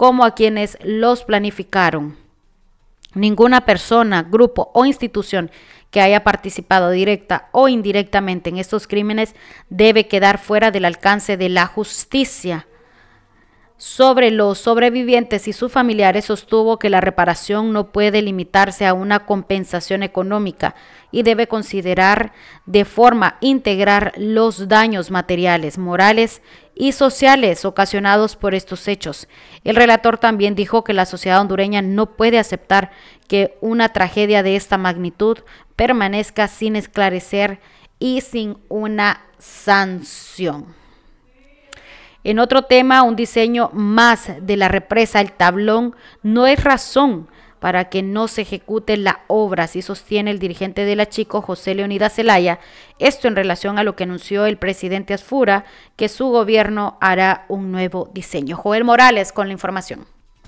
como a quienes los planificaron. Ninguna persona, grupo o institución que haya participado directa o indirectamente en estos crímenes debe quedar fuera del alcance de la justicia. Sobre los sobrevivientes y sus familiares, sostuvo que la reparación no puede limitarse a una compensación económica y debe considerar de forma integral los daños materiales, morales y sociales ocasionados por estos hechos. El relator también dijo que la sociedad hondureña no puede aceptar que una tragedia de esta magnitud permanezca sin esclarecer y sin una sanción. En otro tema, un diseño más de la represa El Tablón no es razón para que no se ejecute la obra, así sostiene el dirigente de la Chico, José Leonidas Zelaya, esto en relación a lo que anunció el presidente Asfura, que su gobierno hará un nuevo diseño. Joel Morales con la información.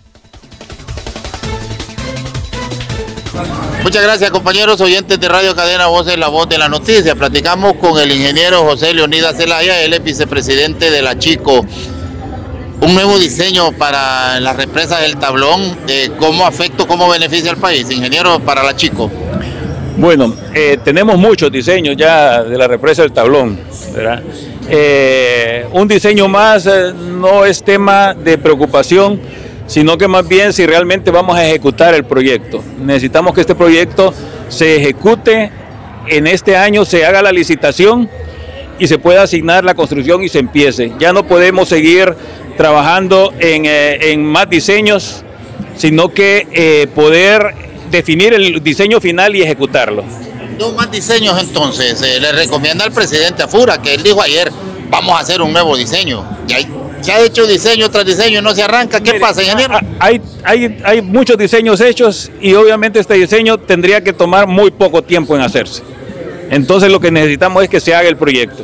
Muchas gracias, compañeros oyentes de Radio Cadena Voces, la voz de la noticia. Platicamos con el ingeniero José Leonidas Zelaya, él es vicepresidente de la Chico. Un nuevo diseño para las represas del Tablón, ¿cómo afecta, cómo beneficia al país, ingeniero, para la Chico? Bueno, tenemos muchos diseños ya de la represa del Tablón, ¿verdad? Un diseño más no es tema de preocupación, sino que más bien si realmente vamos a ejecutar el proyecto. Necesitamos que este proyecto se ejecute en este año, se haga la licitación y se pueda asignar la construcción y se empiece. Ya no podemos seguir trabajando en más diseños, sino que poder definir el diseño final y ejecutarlo. Dos más diseños entonces. Le recomienda al presidente Asfura, que él dijo ayer, vamos a hacer un nuevo diseño. Se ha hecho diseño tras diseño y no se arranca. ¿Qué pasa, ingeniero? Hay muchos diseños hechos y obviamente este diseño tendría que tomar muy poco tiempo en hacerse. Entonces lo que necesitamos es que se haga el proyecto.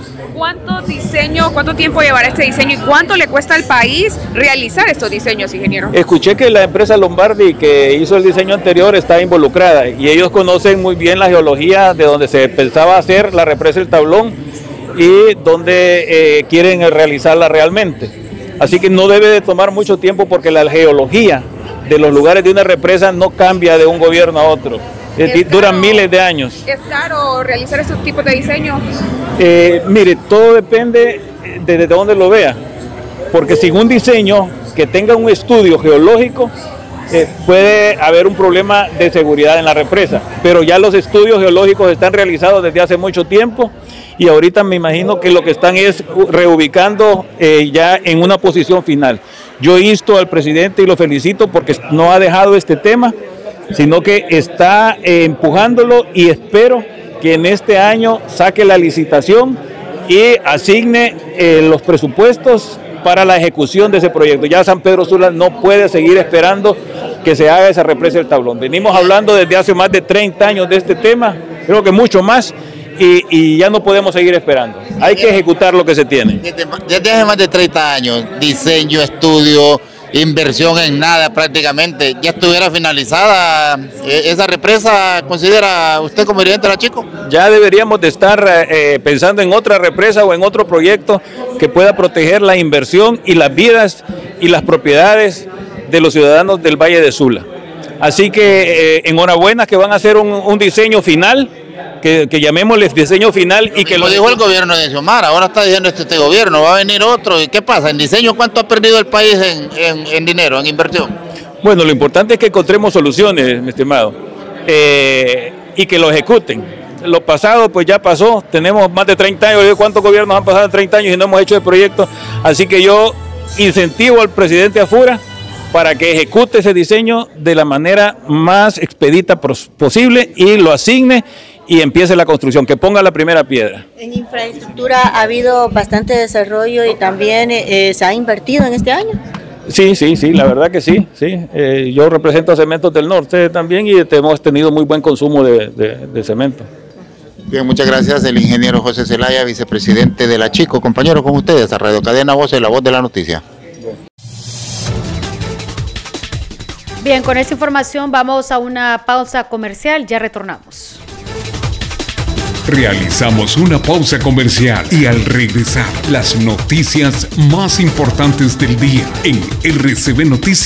¿Cuánto tiempo llevará este diseño y cuánto le cuesta al país realizar estos diseños, ingeniero? Escuché que la empresa Lombardi, que hizo el diseño anterior, está involucrada y ellos conocen muy bien la geología de donde se pensaba hacer la represa del Tablón y donde quieren realizarla realmente. Así que no debe de tomar mucho tiempo porque la geología de los lugares de una represa no cambia de un gobierno a otro. Duran miles de años. ¿Es caro realizar estos tipos de diseños? Mire, todo depende de dónde lo vea. Porque sin un diseño que tenga un estudio geológico, puede haber un problema de seguridad en la represa. Pero ya los estudios geológicos están realizados desde hace mucho tiempo. Y ahorita me imagino que lo que están es reubicando ya en una posición final. Yo insto al presidente y lo felicito porque no ha dejado este tema, sino que está empujándolo y espero que en este año saque la licitación y asigne los presupuestos para la ejecución de ese proyecto. Ya San Pedro Sula no puede seguir esperando que se haga esa represa del Tablón. Venimos hablando desde hace más de 30 años de este tema, creo que mucho más. Y ya no podemos seguir esperando. Hay que ejecutar lo que se tiene. Desde hace más de 30 años, diseño, estudio, inversión en nada prácticamente. ¿Ya estuviera finalizada esa represa, considera usted como dirigente de la Chico? Ya deberíamos de estar pensando en otra represa o en otro proyecto que pueda proteger la inversión y las vidas y las propiedades de los ciudadanos del Valle de Sula. Así que enhorabuena que van a hacer un diseño final, que llamémosles diseño final y que lo dijo el gobierno de Xiomara, ahora está diciendo este gobierno, va a venir otro. ¿Y qué pasa? ¿En diseño cuánto ha perdido el país en dinero, en inversión? Bueno, lo importante es que encontremos soluciones, mi estimado, y que lo ejecuten. Lo pasado pues ya pasó, tenemos más de 30 años, ¿cuántos gobiernos han pasado en 30 años y no hemos hecho el proyecto? Así que yo incentivo al presidente Asfura para que ejecute ese diseño de la manera más expedita posible y lo asigne y empiece la construcción, que ponga la primera piedra. En infraestructura ha habido bastante desarrollo y también se ha invertido en este año. Sí, la verdad que sí. Yo represento a Cementos del Norte también y hemos tenido muy buen consumo de cemento. Bien, muchas gracias, el ingeniero José Zelaya, vicepresidente de la Chico. Compañeros, con ustedes a Radio Cadena Voces, la voz de la noticia. Bien, con esta información vamos a una pausa comercial, ya retornamos. Realizamos una pausa comercial y al regresar, las noticias más importantes del día en RCB Noticias.